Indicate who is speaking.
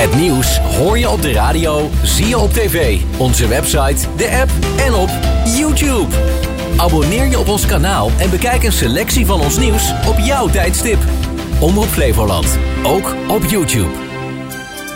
Speaker 1: Het nieuws hoor je op de radio, zie je op tv, onze website, de app en op YouTube. Abonneer je op ons kanaal en bekijk een selectie van ons nieuws op jouw tijdstip. Omroep Flevoland, ook op YouTube.